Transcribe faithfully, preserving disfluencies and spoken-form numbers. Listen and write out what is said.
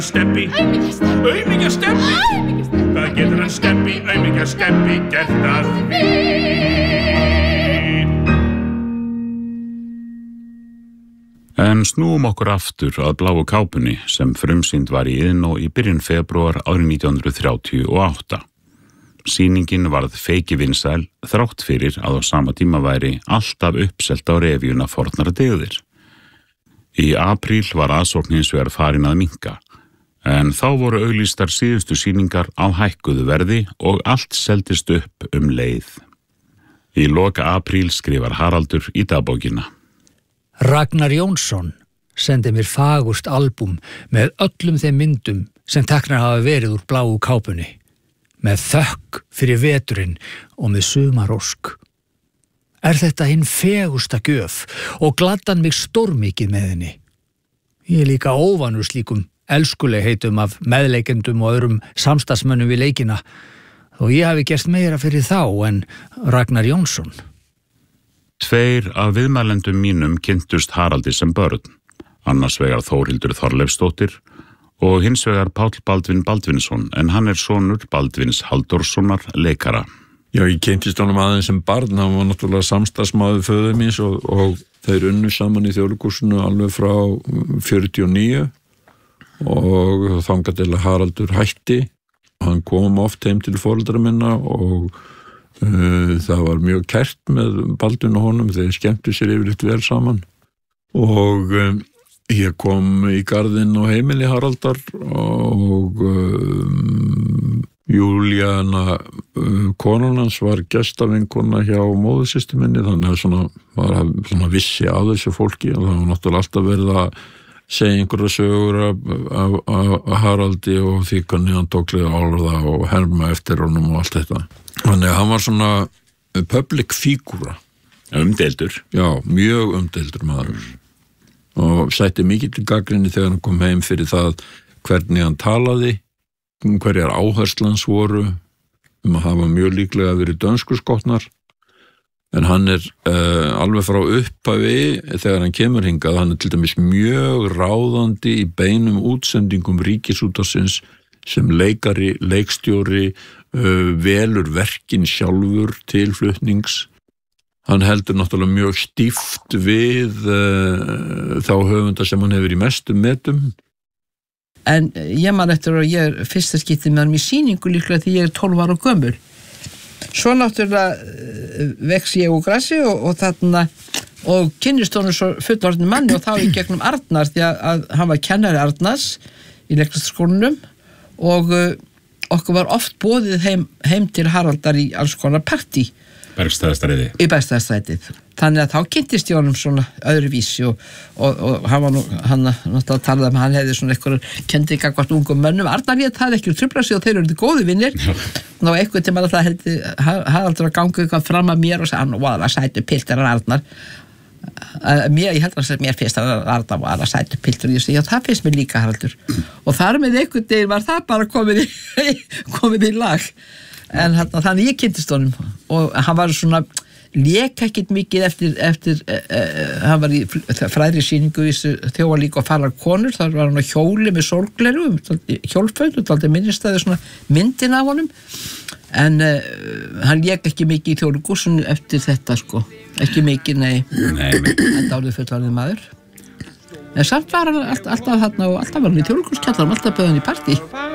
Stebbi, aumingja Stebbi, hvað getur hann Stebbi, aumingja Stebbi gert að því? En snúum okkur aftur að Bláu kápunni sem frumsýnd var í Iðnó í byrjun febrúar árið nítján hundruð þrjátíu og átta. Sýningin varð feiki vinsæl þrátt fyrir að á sama tíma væri alltaf uppselt á revíuna fornara dygðir. Í apríl var aðsókn hins vegar farin að minnka, en þá voru auglýstar síðustu sýningar á hækkuðu verði og allt seldist upp um leið. Í loka apríl skrifar Haraldur í dagbókina. Ragnar Jónsson sendi mér fagurt albúm með öllum þeim myndum sem teknar hafa verið úr Bláu kápunni, með þökk fyrir veturinn og með sumarósk. Er þetta hinn fegusta gjöf og gladdan mig stórmikið með henni. Ég er líka óvanur slíkum elskulegheitum af meðleikendum og öðrum samstarfsmönnum við leikina, þó ég hafi gert meira fyrir þá en Ragnar Jónsson. Tveir af viðmælendum mínum kynntust Haraldi sem börn, annars vegar Þórhildur Þorleifsdóttir og hins vegar Páll Baldvin Baldvinsson, en hann er sonur Baldvins Halldórssonar leikara. Já, ég kynntist honum aðeins sem barn, hann var náttúrulega samstarfsmaður föður míns og, og þeir unnu saman í Þjóðleikhúsinu alveg frá fjörutíu og níu og þangað til að Haraldur hætti. Hann kom oft heim til foreldra minna og uh, það var mjög kært með Baldvin og honum, þeir skemmtu sér yfirleitt vel saman og um, ég kom í garðinn og heimili Haraldar og um, Júlíana uh, konan hans var gestavinkona hjá móðursystur minni, þannig að svona, var svona vissi af þessu fólki og það var náttúrulega alltaf verið að segja einhverja sögur af, af, af Haraldi og því hvernig hann tók liða álurða og herma eftir honum og allt þetta. Þannig að hann var svona public figura. Umdeildur. Já, mjög umdeildur maður. Og sætti mikið til gagnrýni þegar hann kom heim fyrir það hvernig hann talaði, hverjar áherslans voru, um að hafa mjög líklega verið dönskuskotnar, en hann er uh, alveg frá upphafi þegar hann kemur hingað, hann er til dæmis mjög ráðandi í beinum útsendingum Ríkisútvarpsins sem leikari, leikstjóri, uh, velur verkin sjálfur til flutnings. Hann heldur náttúrulega mjög stíft við uh, þá höfunda sem hann hefur í mestum metum. En ég man eftir að ég er fyrsta skipti með hann í sýningu líklega því ég er tólf ára gömul. Svo náttúrulega vex ég úr grassi og, og þarna og kynnist honum svo fullorðinn manni og þá í gegnum Arnar því að, að hann var kennari Arnars í leiklistarskólanum og uh, okkur var oft boðið heim, heim til Haraldar í alls konar partí. Bergstaðastræti. Í Bergstaðastrætið. Þannig að þá kynntist ég honum svona öðruvísi og, og, og hann var nú, hann náttúrulega talaði um að hann hefði svona eitthvað kendi gagvart ungum mönnum. Arnar lét það ekki trufla sig og þeir eru góði vinnir. Ná eitthvað til maður það hefði Haraldur að ganga eitthvað fram að mér og sagði hann, og það sætu piltur hann Arnar. Mér, ég held að mér finnst að Arnar var að sætu piltur og ég segi, já það finnst mér líka Haraldur. Og þar með eitthvað degir var það bara komið í, komið í lag. En þannig ég kynntist honum og hann var svona lék ekkert mikið eftir, eftir uh, uh, hann var í fræðri sýningu í Þjóðalík og farar konur, þar var hann á hjóli með sólgleru, hjólföld og taldi minnistæði svona myndin af honum en uh, hann lék ekki mikið í Þjóðleikhúsinu eftir þetta sko, ekki mikið, nei, nei, nei. En dálítið fullorðinn maður en samt var hann alltaf, alltaf þarna og alltaf var hann í Þjóðleikhúskjallaranum, alltaf bauð hann í partí.